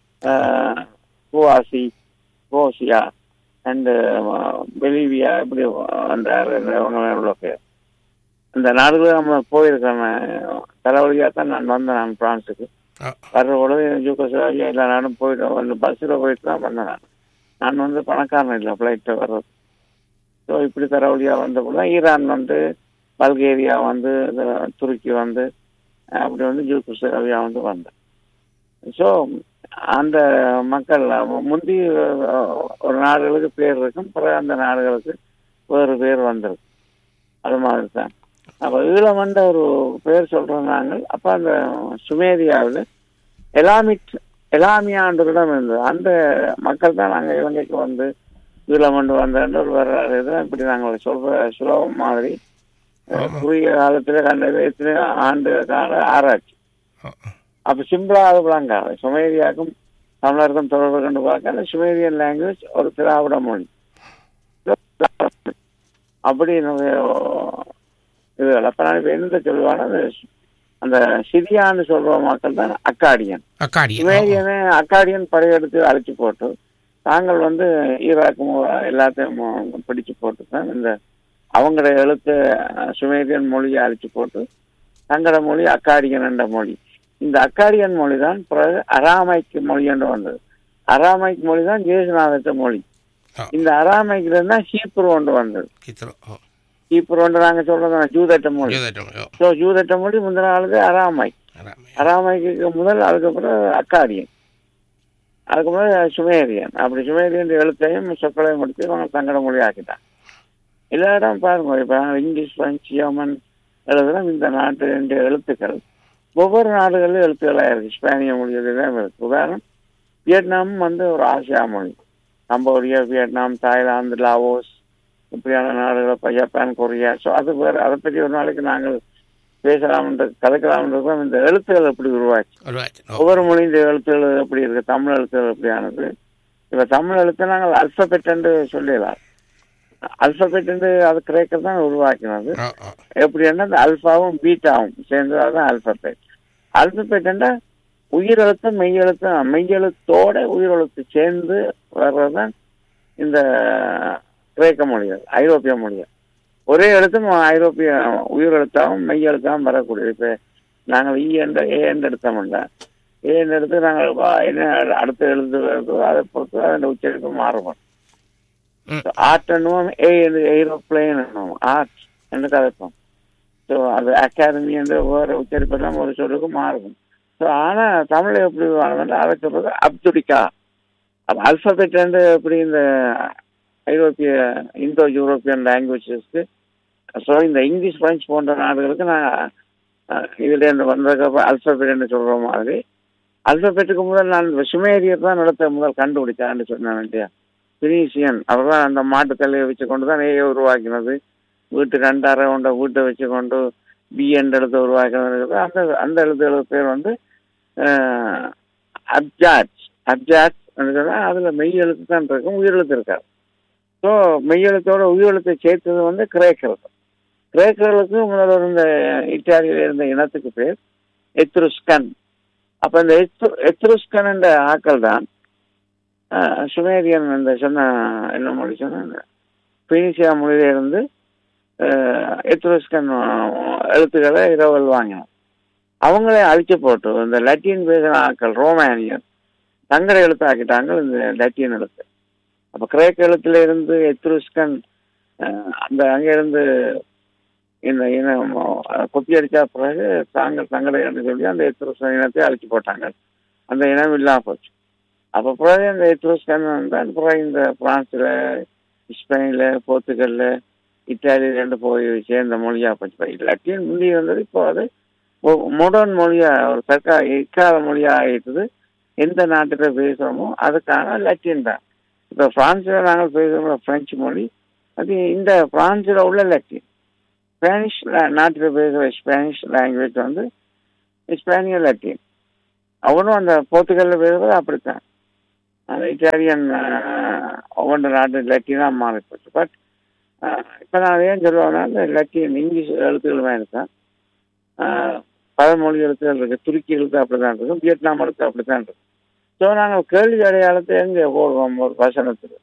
குரோசியா அண்ட் பெலிவியா இப்படி உள்ள பேர். இந்த நாடுகளும் நம்ம போயிருக்கோம். தலைவலியா தான் நான் வந்தேன். நான் பிரான்ஸுக்கு வர்ற உடனே யூகோஸ்லாவியா எல்லா நாடும் போயிட்டு வந்து பஸ்ஸில் போயிட்டு தான் வந்தேன். நான் வந்து பணக்காரன் இல்லை ஃப்ளைட்டில் வர்றது. ஸோ இப்படி தலைவலியா வந்தபோது தான் ஈரான் வந்து, பல்கேரியா வந்து, துருக்கி வந்து, அப்படி வந்து யூகோஸ்லாவியா வந்து வந்தேன். ஸோ அந்த மக்கள் முந்தி ஒரு நாடுகளுக்கு பேர் இருக்கும், பிறகு அந்த நாடுகளுக்கு வேறு பேர் வந்திருக்கு. அது மாதிரி தான். அப்போ ஈழமண்ட ஒரு பேர் சொல்கிறோம் நாங்கள். அப்போ அந்த சுமேரியாவில் எலாமியாண்டரிடம் இருந்தது. அந்த மக்கள் தான் நாங்கள் இலங்கைக்கு வந்து ஈழமண்டு வந்த ஒரு வரலாறு தான். இப்படி நாங்கள் சொல்கிற சுலபம் மாதிரி குறுகிய காலத்தில் கண்டது எத்தனை ஆண்டு கால ஆராய்ச்சி. அப்போ சிம்பிளா அது விளங்காது. சுமேரியாவுக்கும் தமிழருக்கும் தொடர்பு கண்டு பார்க்க அந்த சுமேரியன் லாங்குவேஜ் ஒரு திராவிட மொழி. அப்படி இது அப்ப நான் இப்ப என்ன சொல்லுவாங்க, அந்த சிரியான்னு சொல்ற மக்கள் தான் அக்காடியன். சுமேரியனை அக்காடியன் படையெடுத்து அழைச்சி போட்டு தாங்கள் வந்து ஈராக்கு எல்லாத்தையும் பிடிச்சு போட்டு தான் இந்த அவங்களுடைய எழுத்து சுமேரியன் மொழியை அழைச்சி போட்டு தங்களோட மொழி அக்காடியன் என்ற மொழி. இந்த அக்காடியன் மொழி தான் பிறகு அராமைக்கு மொழி என்று வந்தது. அராமைக் மொழி தான் ஜேசுநாதத்த மொழி. இந்த அராமைக்குல தான் ஹீப்ரு ஒன்று வந்தது. ஹீப்ரு ஒன்று நாங்கள் சொல்றது ஜூதட்ட மொழி. ஸோ ஜூதட்ட மொழி முந்தின நாளுக்கு அராமைக். அராமைக்கு முதல், அதுக்கப்புறம் அக்காடியன், அதுக்கப்புறம் சுமேரியன். அப்படி சுமேரியன் எழுத்தையும் சொற்களையும் முடித்து அவங்க தங்கட மொழி ஆக்கிட்டாங்க. எல்லா இடம் பாருங்க. இப்போ இங்கிலீஷ், பிரெஞ்சு, ஜெர்மன் எழுதுனா இந்த நாட்டு எழுத்துக்கள் ஒவ்வொரு நாடுகளிலும் எழுத்துக்களாக இருக்கு. ஸ்பானிய மொழியில்தான் இருக்கு. உதாரணம், வியட்நாம் வந்து ஒரு ஆசியா மொழி. கம்போடியா, வியட்நாம், தாய்லாந்து, லாவோஸ் இப்படியான நாடுகள், ஜப்பான், கொரியா. ஸோ அது வேறு. அதை பற்றி ஒரு நாளைக்கு நாங்கள் பேசலாம்ன்ற கதைக்கலாம்ன்றதும் இந்த எழுத்துக்கள் எப்படி உருவாச்சு, ஒவ்வொரு மொழியின் எழுத்துக்கள் எப்படி இருக்கு, தமிழ் எழுத்துக்கள் எப்படியானது. இப்போ தமிழ் எழுத்து நாங்கள் அல்பபெட் என்று சொல்லிடலாம். அல்பபெட் அது கிரேக்கர் தான் உருவாக்கினது. எப்படின்னா இந்த அல்பாவும் பீட்டாவும் சேர்ந்ததான் அல்பபெட். அல்பபெட் உயிரெழுத்தும் மெய்யெழுத்தோட உயிரெழுத்து சேர்ந்து வர்றதுதான் இந்த கிரேக்க மொழிகள், ஐரோப்பிய மொழிகள். ஒரே எழுத்தும் ஐரோப்பிய உயிரெழுத்தாகவும் மெய்யெழுத்தாகவும் வரக்கூடியது. இப்போ நாங்கள் ஏ என்று எடுத்தோம்ல, ஏ என்று எடுத்து நாங்கள் என்ன அடுத்த எழுத்து அதை பொறுத்து அதன் உச்சரிப்பு மாறுபடும். ஆர்ட் என்னுவோம், ஏரோப்ளேன் என்னுவோம், ஆர்ட் என்று கதைப்போம். ஸோ அது அகாடமி என்ற வேறு உச்சரிப்பெல்லாம் ஒரு சொல்லுக்கு மாறும். ஸோ ஆனால் தமிழ் எப்படி வாங்கினா அதை சொல்றது அப்துடிகா. அப்போ அல்பபெட் எப்படி இந்த ஐரோப்பிய இந்தோ யூரோப்பியன் லாங்குவேஜஸ்க்கு, ஸோ இந்த இங்கிலீஷ், பிரெஞ்சு போன்ற நாடுகளுக்கு நான் இதில் வந்ததுக்கு அல்பபெட் என்று சொல்கிற மாதிரி, அல்பபெட்டுக்கு முதல் நான் சுமேரியர் தான் நிலத்தை முதல் கண்டுபிடிச்சான்னு சொன்னேன் இல்லையா. பினீசியன் அவர் தான் அந்த மாட்டுத்தலையை வச்சு கொண்டு தான் ஏ உருவாக்கினது. வீட்டு 2 அறை கொண்ட வீட்டை வச்சு கொண்டு பிஎன் எழுத்து உருவாக்கினது. அந்த எழுத்துக்களுக்கு பேர் வந்து அப்ஜாட் அதில் மெய் எழுத்து தான் இருக்கும், உயிரெழுத்து இருக்காது. ஸோ மெய்யெழுத்தோட உயிரெழுத்தை சேர்த்தது வந்து கிரேக்கர்களுக்கு. கிரேக்கர்களுக்கு முதல்ல இந்த இத்தாலியில் இருந்த இனத்துக்கு பேர் எத்ருஸ்கன். அப்போ இந்த எத்ருஸ்கன் என்ற ஆக்கள் தான் சுமேரியன் இந்த சொன்ன என்ன மொழி சொன்ன பீனிசியா மொழியிலிருந்து எத்ருஸ்கன் எழுத்துக்களை இரவல் வாங்கினார். அவங்களே அழிச்சு போட்டு இந்த லத்தீன் பேசுகிற ஆக்கள் ரோமானியன் தங்கட எழுத்து ஆக்கிட்டாங்க இந்த லத்தீன் எழுத்து. அப்போ கிரேக்க எழுத்துல இருந்து எத்ருஸ்கன் அந்த அங்கிருந்து இந்த இனம் கொப்பி அடிச்சா பிறகு தங்கட என்று சொல்லி அந்த எத்ருஸ்கன் இனத்தை அழிச்சு போட்டாங்க. அந்த இனம் இல்லாமல் போச்சு. அப்போ பிறகு இந்த எத்ருஸ்கன் தான் பிறகு இந்த பிரான்ஸில், ஸ்பெயினில், போர்த்துகல்ல, இத்தாலியிலேருந்து போய் சேர்ந்த மொழியாக போச்சு. லத்தீன் முந்தி வந்தது. இப்போ அது மாடர்ன் மொழியாக ஒரு இக்கால மொழியாக ஆகிடுது. எந்த நாட்டில் பேசுகிறோமோ அதுக்கான லத்தீன் தான். இப்போ பிரான்ஸில் நாங்கள் பேசுகிற பிரெஞ்சு மொழி அது இந்த பிரான்ஸில் உள்ள லத்தீன். ஸ்பானிஷ் நாட்டில் பேசுகிற ஸ்பானிஷ் லாங்குவேஜ் வந்து ஸ்பானிய லத்தீன். அவனும் அந்த போர்த்துகலில் பேசுகிறது அப்படித்தான். அந்த இட்டாலியன் ஒவ்வொரு நாட்டு லத்தீனாக மாறிப்போச்சு. பட் இப்போ நான் ஏன் சொல்லுவேன்னா இந்த லத்தீன் இங்கிலீஷ் எழுத்துக்களுமே இருக்கேன். பழமொழி எழுத்துக்கள் இருக்குது, துருக்கி எழுத்து அப்படி தான் இருக்கும், வியட்நாம் எழுத்து அப்படி தான் இருக்கும். ஸோ நாங்கள் கேள்வி அடையாளத்தை எங்கே போடுவோம் ஒரு வசனத்துக்கு?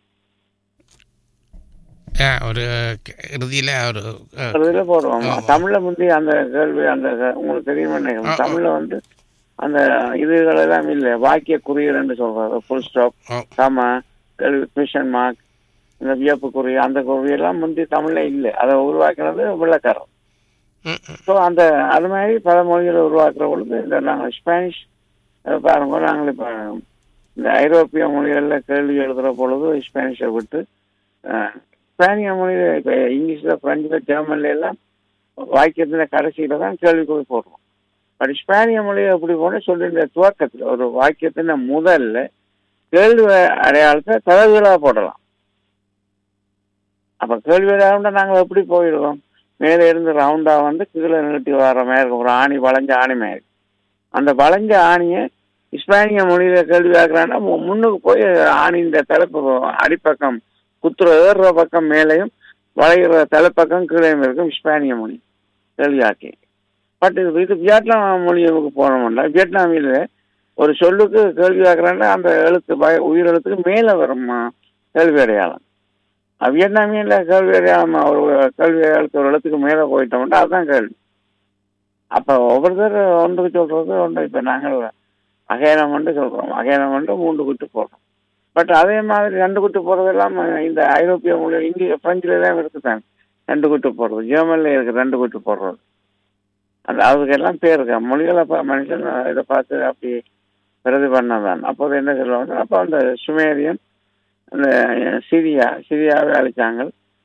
ஒரு இறுதியில் ஒரு இதில் போடுவோம். தமிழில் முந்தி அந்த கேள்வி அந்த உங்களுக்கு தெரியுமா நினைக்கிறேன். தமிழில் வந்து அந்த இதுகளெல்லாம் இல்லை, வாக்கிய குறியீடுன்னு சொல்கிறாரு. ஃபுல் ஸ்டாப், கமா, கேள்வி, கொஸ்டின் மார்க், இந்த வியப்பு குறி, அந்த குறியெல்லாம் முந்தி தமிழில் இல்லை. அதை உருவாக்கினது வெள்ளைக்காரன். ஸோ அந்த அது மாதிரி பல மொழிகளை உருவாக்குற பொழுது இந்த நாங்கள் ஸ்பானிஷ் பாருங்க, நாங்கள் இப்போ இந்த ஐரோப்பிய மொழிகளில் கேள்வி எழுதுகிற பொழுது ஸ்பானிஷை விட்டு ஸ்பானிய மொழியில் இப்போ இங்கிலீஷில், ஃப்ரெஞ்சில், ஜெர்மனில் எல்லாம் வாக்கியத்தில் கடைசியில் தான் கேள்விக்குறி போடுறோம். பட் ஸ்பானிய மொழியை எப்படி போனால் சொல்லியிருந்த துவக்கத்தில் ஒரு வாக்கியத்தின் முதல்ல கேள்வி அடையாளத்தை தகவலாக போடலாம். அப்போ கேள்வி அடையாளம் நாங்கள் எப்படி போயிடுவோம்? மேலே இருந்து ரவுண்டாக வந்து கீழே நிறுத்தி வர மாதிரி இருக்கும், ஒரு ஆணி வளைஞ்ச ஆணி மாதிரி. அந்த வளைஞ்ச ஆணியை ஸ்பானிய மொழியில் கேள்வி ஆக்குறாங்கன்னா முன்னுக்கு போய் ஆணியின் தலைப்பு அடிப்பக்கம் குத்துற ஏறுற பக்கம் மேலேயும் வளைகிற தலைப்பக்கம் கீழேயும் இருக்கும் ஸ்பானிய மொழி கேள்வி ஆக்கி. பட் இது வியட்நாம் மொழிக்கு போனோம்னா வியட்நாமில் ஒரு சொல்லுக்கு கேள்வி ஆக்குறாங்கன்னா அந்த எழுத்து உயிர் எழுத்துக்கு மேலே வரும் கேள்வி அடையாளம். வியட்நாமியில் கேள்வி அடையாளம் ஒரு கேள்வி அடையாளத்து ஒரு எழுத்துக்கு மேலே போயிட்டோம்னா அதுதான் கேள்வி. அப்போ ஒவ்வொருத்தர் ஒன்றுக்கு சொல்கிறது ஒன்று. இப்போ நாங்கள் அகைனம் வந்து சொல்கிறோம், அகைனம் வந்து 3 குட்டு போடுறோம். பட் அதே மாதிரி 2 குட்டு போடுறதெல்லாம் இந்த ஐரோப்பிய மொழி இங்கிலீஷ் ஃப்ரெஞ்சில் தான் இருக்குதாங்க 2 குட்டு போடுறது. ஜெர்மனில் இருக்குது 2 குட்டு போடுறது. அந்த அதுக்கெல்லாம் பேர் இருக்கா மொழிகளை மனுஷன் இதை பார்த்து அப்படி பிரதி பண்ணதான். அப்போது என்ன சொல்லுவாங்க, அப்போ அந்த சுமேரியன், இந்த சிரியாவை அழிச்சாங்க,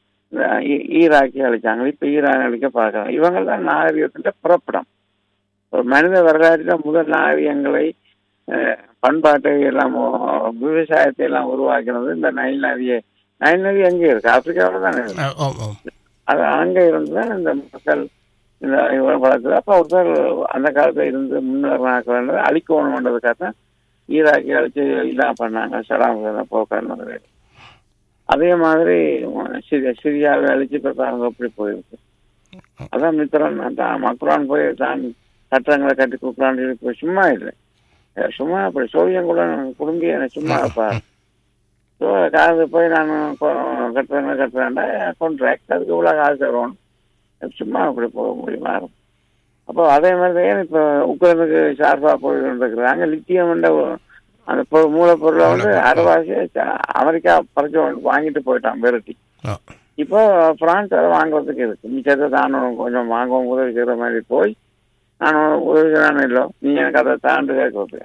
ஈராக்கி அழிச்சாங்க, இப்போ ஈரான் அழிக்க பார்க்குறாங்க. இவங்க தான் நாகரிகத்தின் பிறப்பிடம். ஒரு மனித வரலாற்றில் முதல் நாகரிகங்களை, பண்பாட்டை எல்லாம், விவசாயத்தை எல்லாம் உருவாக்கினது இந்த நைல் நதியை. நைல் நதி எங்கே இருக்கு? ஆப்பிரிக்காவில் தானே இருக்கு. அது அங்கே இருந்து தான் இந்த மக்கள் இந்த வளர்க்குது. அப்போ ஒருத்தர் அந்த காலத்தில் இருந்து முன்னேறாக்க வேண்டது அழிக்கணுன்றதுக்காக தான் ஈராக்கி அழிச்சு இதான் பண்ணாங்க, சடாம் போக்கான்னு. அதே மாதிரி சிரியாவை அழிச்சு இப்போ அவங்க எப்படி போயிருக்கு. அதான் மித்திரன் தான் மக்ரான் போய் தான் சட்டங்களை கட்டி கொடுக்குறான்னு போய் சும்மா இல்லை, சும்மா அப்படி சோவியம் கூட குடும்பி எனக்கு சும்மா இருப்பார். ஸோ காசு போய் நான் கட்டுறேன்டா கான்ட்ராக்ட், அதுக்கு இவ்வளோ காசு தருவோம், சும்மா அப்படி போக முடியுமா? அப்போ அதே மாதிரி தான் இப்போ உக்ரைனுக்கு சார்பாக போயிருக்கிறாங்க. லித்தியம் அந்த மூலப்பொருளை வந்து அரைவாசி அமெரிக்கா பறிச்சு வாங்கிட்டு போயிட்டான் விரட்டி. இப்போ பிரான்ஸ் அதை வாங்குறதுக்கு இருக்கு. மிச்சத்தை தானும் கொஞ்சம் வாங்கவும் உதவி செய்கிற மாதிரி போய் நானும் உதவி செய்யணும் இல்லை, நீ எனக்கு அதை தாண்டு கேட்க.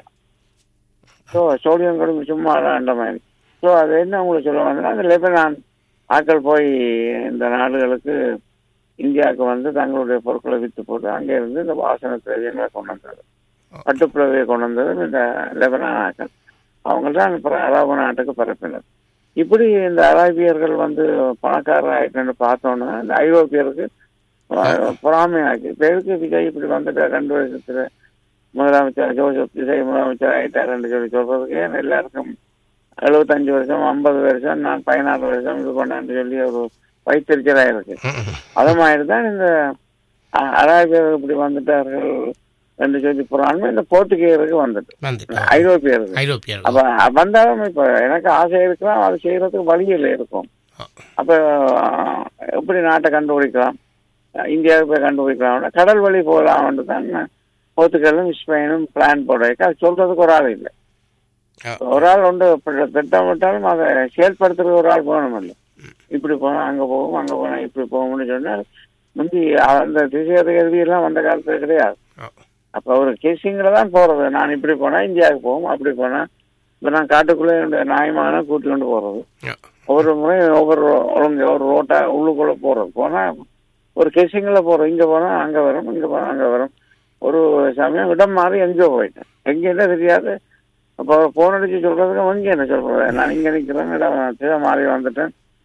ஸோ சோடியம் கொடுமை சும்மா அந்த மாதிரி. ஸோ அது என்ன உங்களுக்கு சொல்லுவாங்கன்னா, அந்த லெபனான் ஆட்கள் போய் இந்த நாடுகளுக்கு இந்தியாவுக்கு வந்து தங்களுடைய பொருட்களை விற்று போட்டு அங்கே இருந்து இந்த வாசனை திரவியங்களை கொண்டு வந்தது, பட்டுப்புலவையை கொண்டு வந்தது இந்த லெபனான் ஆட்கள். அவங்க தான் அரபு நாட்டுக்கு பரப்பினர். இப்படி இந்த அராபியர்கள் வந்து பணக்காரர் ஆகிட்டு பார்த்தோன்னா இந்த ஐரோப்பியருக்கு பொறாமையாக்கி, இப்போ எதுக்கு விஜய் இப்படி வந்துட்டு 2 வருஷத்துல முதலமைச்சர் ஜோசப் விஜய் முதலமைச்சர் ஆகிட்டாருன்னு சொல்றதுக்கு எல்லாருக்கும் 75 வருஷம் 50 வருஷம் நான் 14 வருஷம் இது பண்ணான்னு சொல்லி ஒரு வைத்திருக்கிறதா இருக்கு. அது மாதிரி தான் இந்த அராபியர்கள் இப்படி வந்துட்டார்கள் என்று சொல்லி போறாங்க. இந்த போர்த்துகேயருக்கு வந்துட்டு ஐரோப்பியருக்கு அப்ப வந்தாலும் இப்ப எனக்கு ஆசை இருக்கலாம், அது செய்யறதுக்கு வழியில் இருக்கும். அப்ப எப்படி நாட்டை கண்டுபிடிக்கலாம், இந்தியாவுக்கு போய் கண்டுபிடிக்கலாம், கடல் வழி போகலாம்னு தான் போர்த்துகலும் ஸ்பெயினும் பிளான் போடுறதுக்கு. அது சொல்றதுக்கு ஒரு ஆள் இல்லை. ஒரு ஆள் ஒன்று திட்டமிட்டாலும் அதை செயல்படுத்துறதுக்கு ஒரு ஆள் போகணும் இல்லை. இப்படி போனா அங்க போகும், அங்க போனா இப்படி போகும்னு சொன்னால் முந்தி அந்த திசையெல்லாம் வந்த காலத்துல கிடையாது. அப்ப ஒரு கேசிங்கில தான் போறது. நான் இப்படி போனா இந்தியாவுக்கு போகும், அப்படி போனா இப்ப நான் காட்டுக்குள்ளே நியாயமான கூட்டி கொண்டு போறது. ஒவ்வொரு முறையும் ஒவ்வொரு ஒழுங்கு ஒரு ரோட்டா உள்ளுக்குள்ள போறது. போனா ஒரு கேசிங்கில் போறோம், இங்க போனா அங்க வரும், இங்க போனா அங்க வரும். ஒரு சமயம் இடம் மாறி எங்கேயோ போயிட்டேன், எங்கேன்னா தெரியாது. அப்போ போன் அடிச்சு சொல்றதுக்கு எங்க என்ன சொல்றது, நான் இங்க நிக்கிறேன், இடம் மாறி வந்துட்டேன்,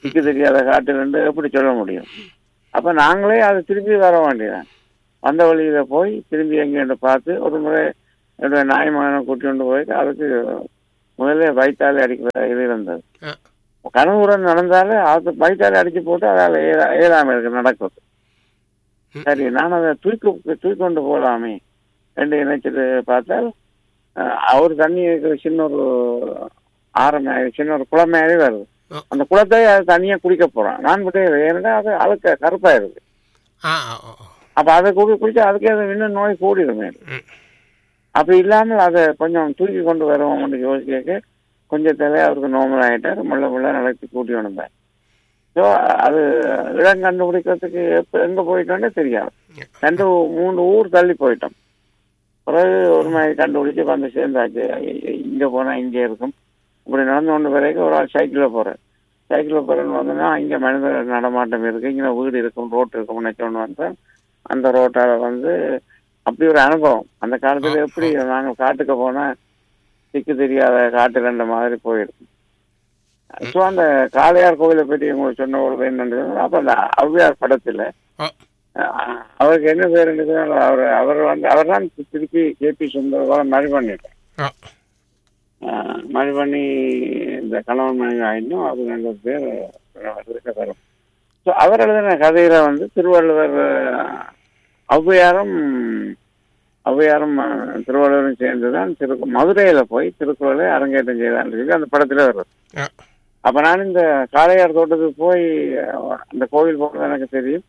திக்கு தெரியாத காட்டுலண்டு எப்படி சொல்ல முடியும்? அப்போ நாங்களே அதை திருப்பி வர வேண்டியதான். வந்த வழியில் போய் திரும்பி எங்கேன்னு பார்த்து ஒரு முறை என்னுடைய நாய் மகனை கூட்டி கொண்டு போயிட்டு அதுக்கு முதல்ல வயிற்றாலே அடிக்கிற இது இருந்தது. கனவுடன் நடந்தாலே அது வயிற்றாலே அடிச்சு போட்டு அதால் ஏழாமல் இருக்கு நடக்குது. சரி, நான் அதை தூக்கி கொண்டு போகலாமே ரெண்டு இணைச்சிட்டு பார்த்தால் அவர் தண்ணி இருக்கிற சின்ன ஒரு சின்ன ஒரு குளமாவே வருது. அந்த குளத்தை அது தண்ணியா குடிக்க போறான். நான் மட்டும் ஏன்னா அது அழுக்க கருப்பா இருக்கு. அப்ப அதை குடிச்சா அதுக்கே அது இன்னும் நோய் கூடிடுமே. அப்படி இல்லாமல் அதை கொஞ்சம் தூக்கி கொண்டு வருவோம் யோசிக்க கொஞ்சம் தேவை அவருக்கு நோமல் ஆகிட்டார். முள்ள நடத்தி கூட்டி வந்தார். ஸோ அது இடம் கண்டுபிடிக்கிறதுக்கு எங்க போயிட்டோன்னே தெரியாது. 2-3 ஊர் தள்ளி போயிட்டோம். பிறகு ஒரு மாதிரி கண்டுபிடிச்சி வந்து சேர்ந்தாச்சு. இங்கே போனால் இங்கே இருக்கும். இப்படி நடந்து கொண்டு வரைக்கும் ஒரு ஆள் சைக்கிளில் போகிறேன்னு வந்தோன்னா இங்கே மனித நடமாட்டம் இருக்குது, இங்கே வீடு இருக்கும், ரோட்டு இருக்கும் நினைச்சோன்னு வந்தேன். அந்த ரோட்டால் வந்து அப்படி ஒரு அனுபவம். அந்த காலத்தில் எப்படி நாங்கள் காட்டுக்கு போனால் திக்கு தெரியாத காட்டு கண்ட மாதிரி போயிருக்கும். ஸோ அந்த காளையார் கோவிலை பற்றி உங்களுக்கு சொன்ன ஒரு என்னன்றது அப்போ அந்த ஔவையார் படத்தில் அவருக்கு என்ன பேர் அவர் தான் திருப்பி கேபி சுந்தரபாலம் மழை பண்ணிட்டேன். மழை பண்ணி இந்த கணவன் மனைவி ஆயிடும் அது நல்ல பேர் இருக்க வரும். ஸோ அவர் எழுதின கதையில வந்து திருவள்ளுவர் ஔவையாரும் திருவள்ளுவரும் சேர்ந்துதான் மதுரையில போய் திருக்குறளை அரங்கேற்றம் செய்தான்னு சொல்லி அந்த படத்துல வருது. அப்ப நான் இந்த காளையார் தோட்டத்துக்கு போய் அந்த கோவில் போகிறது எனக்கு தெரியும்.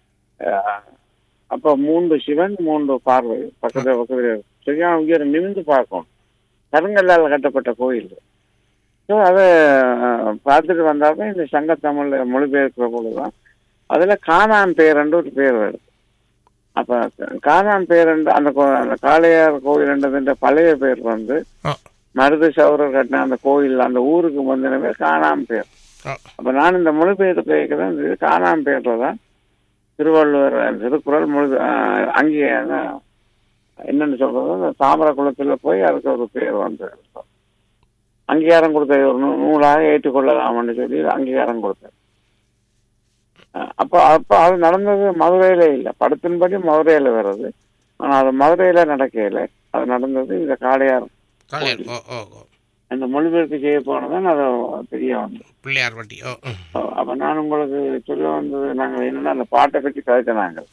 அப்ப 3 சிவன் 3 பார்வை பக்கத்துல சரியான உயர நிமிந்து பார்க்கணும். கருங்கல்லால் கட்டப்பட்ட கோயில். ஸோ அதை பார்த்துட்டு வந்தாலும் இந்த சங்கத்தமிழ் மொழிபெயர்க்கிற பொழுதுதான் அதுல காணாம் பேரண்டு ஒரு பேர் வருது. அப்ப காணாம் பேரண்டு அந்த காளையார் கோயில் பழைய பேர் வந்து மருது சௌரர் கட்டின அந்த கோயில் அந்த ஊருக்கு வந்தனவே காணாம் பேர். அப்ப நான் இந்த மொழிபெயர்ப்பு கேட்கிறேன். காணாம் பேர்ல தான் திருவள்ளுவர் திருக்குறள் அங்கே என்னன்னு சொல்றது அந்த தாமர குளத்துல போய் அதுக்கு ஒரு பேர் வந்து அங்கீகாரம் கொடுத்த ஒரு நூலாக ஏற்றுக்கொள்ளலாம்னு சொல்லி அங்கீகாரம் கொடுத்தார். அப்ப அது நடந்தது மதுரையில இல்லை. படத்தின்படி மதுரையில வருது. ஆனா அது மதுரையில நடக்கல. அது நடந்தது இந்த காளையார் அந்த மொழிபெயர்ப்பு செய்ய போனதான் அது தெரிய வந்தது. பிள்ளையார்பட்டி. அப்ப நான் உங்களுக்கு சொல்ல வந்தது நாங்கள் என்னன்னா அந்த பாட்டை பற்றி கதைச்ச நாங்கள்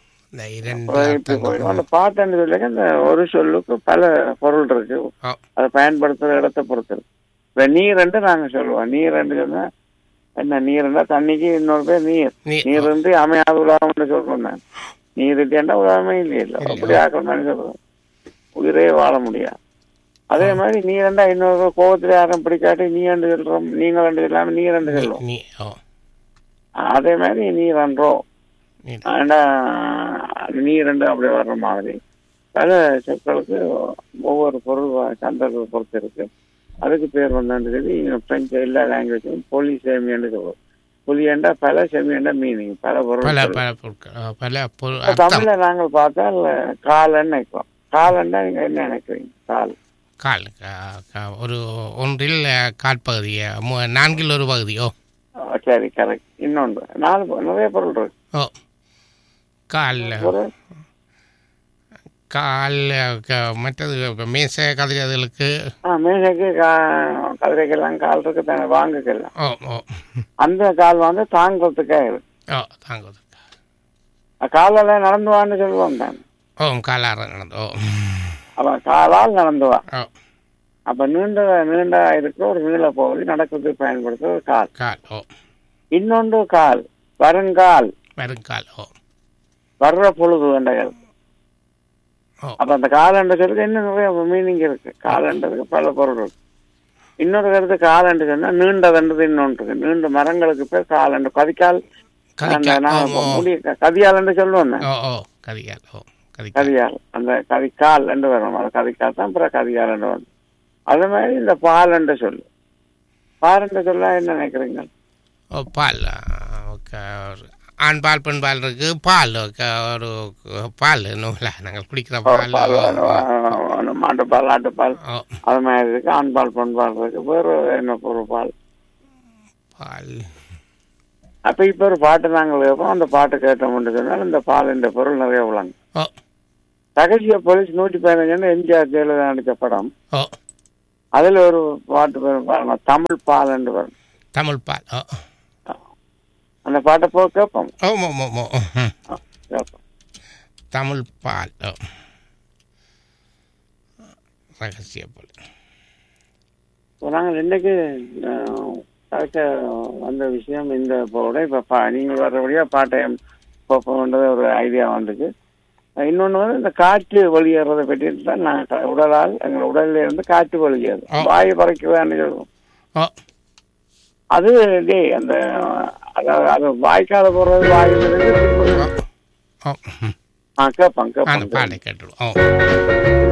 அந்த பாட்டுன்னு சொல்லி இந்த ஒரு சொல்லுக்கு பல பொருள் இருக்கு. அதை பயன்படுத்துற இடத்தை பொறுத்து இருக்கு. இப்ப நீர் நாங்க சொல்லுவோம். நீர் சொன்னா என்ன? நீர்னா தண்ணிக்கு இன்னொரு பேர் நீர் அமையாத உலகம்னு சொல்றோம். நான் நீர் இல்லையா உலகமே இல்லை. அப்படி ஆக்கணும்னு சொல்றோம். உயிரே வாழ முடியாது. அதே மாதிரி நீரண்டா இன்னொரு கோபத்துல யாரும் பிடிக்காட்டி நீ ரெண்டு சொல்றோம். நீங்க ரெண்டு இல்லாம நீ ரெண்டு சொல்லுவோம். அதே மாதிரி நீர் அன்றோ நீரண்டு அப்படி வர்ற மாதிரி பல சொற்களுக்கு ஒவ்வொரு பொருள் சந்தர்ப்பத்தை பொறுத்து இருக்கு. அதுக்கு பேர் வந்து பிரெஞ்சு எல்லா லாங்குவேஜும் பொலி சேமியன்னு சொல்லுவோம். புலியண்டா பல செமியண்டா மீனிங் பல பொருள். தமிழ்ல நாங்கள் பார்த்தால் காலன்னு நினைக்கிறோம். காலண்டா நீங்க என்ன நினைக்கிறீங்க? கால் ஒரு ஒன்றில் காற்பகுதி 4 ஒரு பகுதியோ. சரி, கரெக்ட். இன்னொன்று 4 நிறைய பொருள் இருக்கு. கால் மற்றது மேசை கதிரைகளுக்கு மேசைக்கு கதிரைக்கெல்லாம் கால் இருக்கு தானே, வாங்குக்கெல்லாம். அந்த கால் வந்து தாங்கிறதுக்காக இருக்கு. காலால நடந்து வான்னு சொல்லுவாங்க தானே. காலார நடந்து அப்ப காலால் நடந்து வா. அப்ப நீண்டா இருக்கிற ஒரு நீள பகுதி நடக்கிறதுக்கு பயன்படுத்துற ஒரு கால். இன்னொன்று கால் வருங்கால் வர்ற பொழுது வேண்டகள். அப்ப அந்த காலன்றதுக்கு என்ன நிறைய மீனிங் இருக்கு. காலன்றதுக்கு பல பொருள் இருக்கு. இன்னொரு கருத்து காலன்று சொன்னா நீண்டதுன்றது இன்னொன்று இருக்கு. நீண்ட மரங்களுக்கு பேர் காலன்று. கதிக்கால் கதியால் என்று சொல்லுவோம். கதியால் அந்த கதிக்கால் என்று வரும். அது கதிக்கால் தான் அப்புறம் கதியால் என்று வரும். அதே மாதிரி இந்த பால் என்று சொல்லு. பால் என்று சொல்ல என்ன நினைக்கிறீங்க? பால் ஆண் பால் பெண் பால் இருக்கு. பால் ஒரு பால் நாங்கள் குடிக்கிற பால், மாட்டுப்பால் ஆட்டுப்பால் அது மாதிரி இருக்கு. ஆண் பால் பெண் பால் இருக்கு. வேறு என்ன ஒரு பால் அப்ப இப்ப ஒரு பாட்டு நாங்கள் கேட்போம். அந்த பாட்டு கேட்டோம்னு சொன்னால் இந்த பால் என்ற பொருள் நிறைய விளங்கும். ஓ ரகசிய போலீஸ் 115 எம்ஜிஆர் ஜெயலலிதா நடித்த படம். ஓ அதுல ஒரு பாட்டு பாருங்க, தமிழ் பால் என்று வரும். தமிழ் பால். ஓ அந்த பாட்டை போ கேட்போம். ஓ மோ மோ மோ கேட்போம். தமிழ் பால். ஓ ரகசிய போலீஸ். நாங்கள் இன்னைக்கு வந்த விஷயம் இந்த போட இப்போ நீங்கள் வர்றபடியா பாட்டையம் போப்போன்றது ஒரு ஐடியா வந்துருக்கு. இன்னொன்று வந்து இந்த காற்று வெளியேறதை பற்றி தான் நாங்கள் உடலால் எங்கள் உடலில் இருந்து காற்று வெளியேறும், வாயு பறக்குதான்னு சொல்லுவோம். அது அந்த அதாவது அது வாய்க்கால போடுறது வாயு கேட்போம். கேட்போம். பாடை கேட்டுருவோம்.